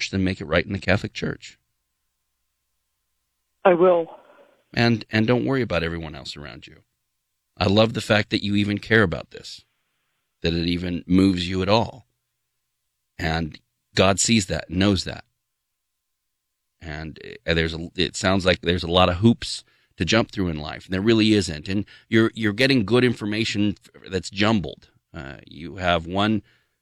Church, then make it right in the Catholic Church. I will. And don't worry about everyone else around you. I love the fact that you even care about this, that it even moves you at all. And God sees that, knows that. And it sounds like there's a lot of hoops to jump through in life, and there really isn't. And you're getting good information that's jumbled. You have one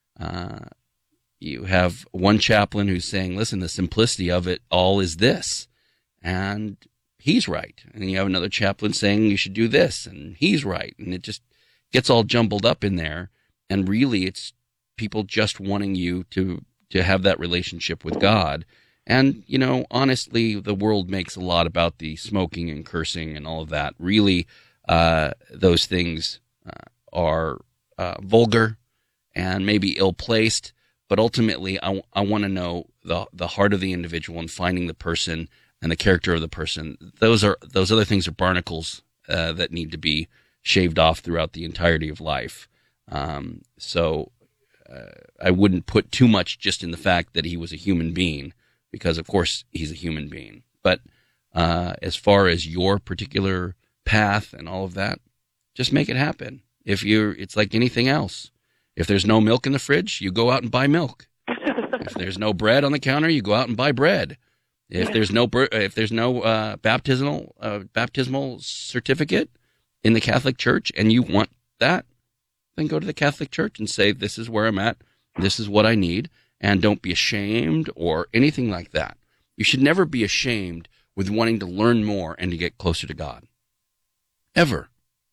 chaplain who's saying, "Listen, the simplicity of it all is this," and he's right. And you have another chaplain saying you should do this, and he's right. And it just gets all jumbled up in there. And really, it's people just wanting you to have that relationship with God. And, honestly, the world makes a lot about the smoking and cursing and all of that. Really, those things are vulgar and maybe ill-placed. But ultimately, I want to know the heart of the individual and finding the person and the character of the person. Those other things are barnacles that need to be shaved off throughout the entirety of life. So I wouldn't put too much just in the fact that he was a human being, because of course he's a human being. But as far as your particular path and all of that, just make it happen. It's like anything else. If there's no milk in the fridge, you go out and buy milk. If there's no bread on the counter, you go out and buy bread. If there's no baptismal certificate in the Catholic Church and you want that, then go to the Catholic Church and say, "This is where I'm at. This is what I need." And don't be ashamed or anything like that. You should never be ashamed with wanting to learn more and to get closer to God. Ever.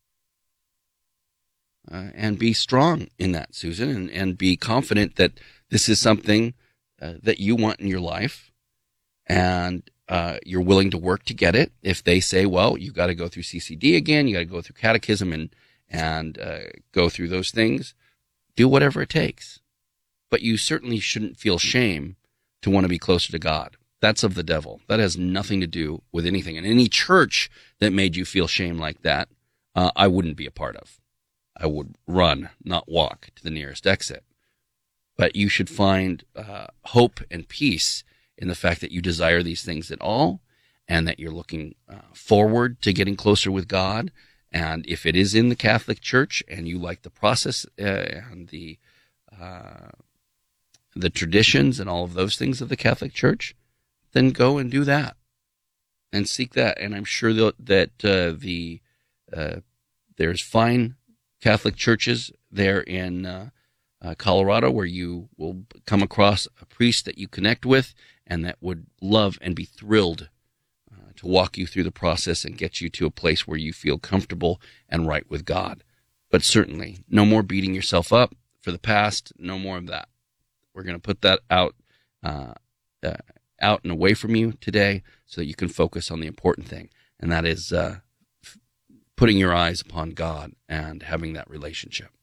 And be strong in that, Susan, and be confident that this is something that you want in your life, and you're willing to work to get it. If they say, well, you got to go through CCD again, you got to go through catechism and go through those things, do whatever it takes. But you certainly shouldn't feel shame to want to be closer to God. That's of the devil. That has nothing to do with anything. And any church that made you feel shame like that, I wouldn't be a part of. I would run, not walk, to the nearest exit. But you should find hope and peace in the fact that you desire these things at all, and that you're looking forward to getting closer with God. And if it is in the Catholic Church and you like the process and the traditions and all of those things of the Catholic Church, then go and do that and seek that. And I'm sure that there's fine Catholic churches there in Colorado where you will come across a priest that you connect with and that would love and be thrilled to walk you through the process and get you to a place where you feel comfortable and right with God. But certainly, no more beating yourself up for the past, no more of that. We're going to put that out and away from you today so that you can focus on the important thing, and that is putting your eyes upon God and having that relationship.